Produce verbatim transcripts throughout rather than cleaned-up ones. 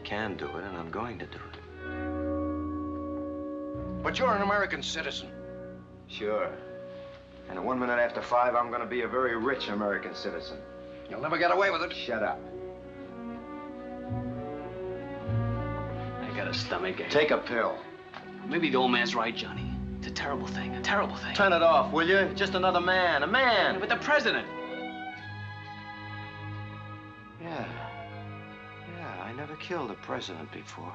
can do it, and I'm going to do it. But you're an American citizen. Sure. And at one minute after five, I'm going to be a very rich American citizen. You'll never get away with it. Shut up. I got a stomach ache. Take a pill. Maybe the old man's right, Johnny. It's a terrible thing, a terrible thing. Turn it off, will you? Just another man, a man. But the president. Yeah. Yeah, I never killed a president before.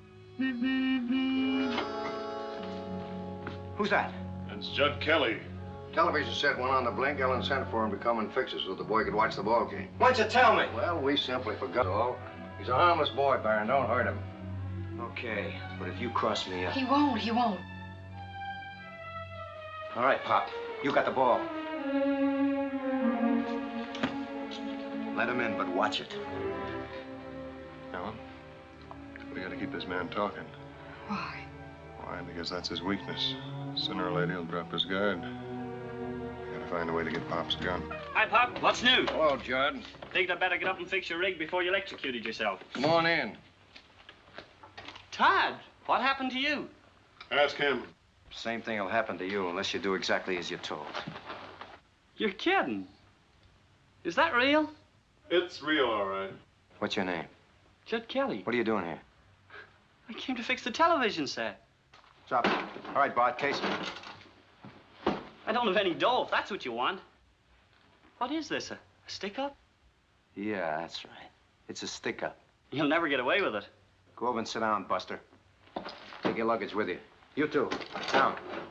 Who's that? It's Judd Kelly. Television set went on the blink. Ellen sent for him to come and fix it so the boy could watch the ball game. Why'd you tell me? Well, we simply forgot all. He's a harmless boy, Baron. Don't hurt him. Okay, but if you cross me up... He won't, he won't. All right, Pop. You got the ball. Let him in, but watch it. Ellen, we gotta keep this man talking. Why? Why? Because that's his weakness. Sooner or later, he'll drop his guard. We gotta find a way to get Pop's gun. Hi, Pop. What's new? Hello, Judd. Think I'd better get up and fix your rig before you electrocuted yourself. Come on in. Todd, what happened to you? Ask him. Same thing will happen to you unless you do exactly as you're told. You're kidding. Is that real? It's real, all right. What's your name? Judd Kelly. What are you doing here? I came to fix the television set. Drop it. All right, Bart, case me. I don't have any dough, if that's what you want. What is this, a, a stick-up? Yeah, that's right. It's a stick-up. You'll never get away with it. Go over and sit down, Buster. Take your luggage with you. You too. Down.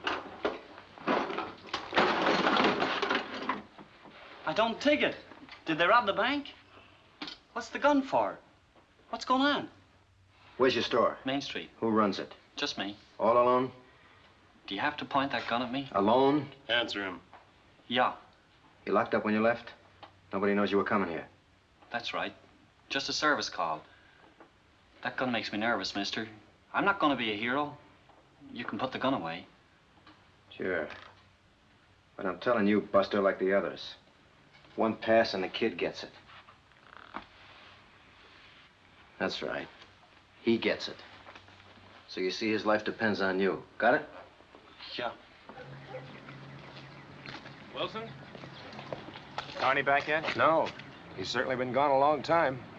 I don't take it. Did they rob the bank? What's the gun for? What's going on? Where's your store? Main Street. Who runs it? Just me. All alone? Do you have to point that gun at me? Alone? Answer him. Yeah, You locked up when you left? Nobody knows you were coming here. that's right. Just a service call. That gun makes me nervous, mister. I'm not going to be a hero. You can put the gun away. Sure. But I'm telling you, Buster, like the others. One pass and the kid gets it. That's right. He gets it. So you see, his life depends on you. Got it? Yeah. Wilson? Carney back yet? No. He's certainly been gone a long time.